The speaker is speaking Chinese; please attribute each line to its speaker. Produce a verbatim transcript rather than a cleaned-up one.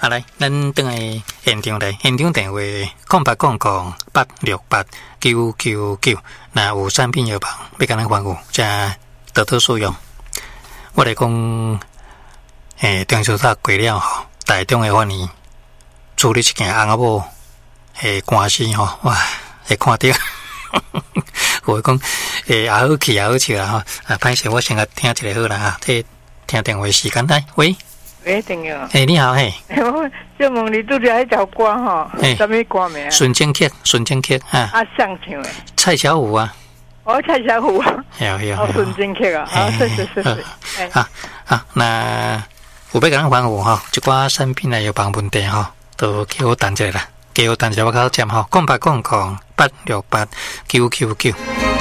Speaker 1: 好来，咱等下现场来，现场电话空八空空八六八九九九，那有产品药房要跟咱服务，加得到使用。我来讲，诶，中秋节过了吼，台中的法院处理一件翁仔某诶官司吼，哇，会看到。我讲，诶，也好气也好笑啦吼，啊，歹势，我先甲听一个好啦哈，这听电话时间来，喂。
Speaker 2: 喂，朋友。
Speaker 1: 哎，你好，嘿。
Speaker 2: 我就问你拄着迄条歌吼，什么歌名？
Speaker 1: 纯情客，纯情客啊。
Speaker 2: 啊，上唱的。
Speaker 1: 蔡小虎啊。
Speaker 2: 哦，蔡小虎啊。
Speaker 1: 有有。
Speaker 2: 哦，纯情客啊，啊，是是是是。
Speaker 1: 啊啊，那有要甲咱反复吼，一寡产品来有帮问题吼，都叫我等一下啦，叫我等一下我较接吼，空八空空八六八九九九。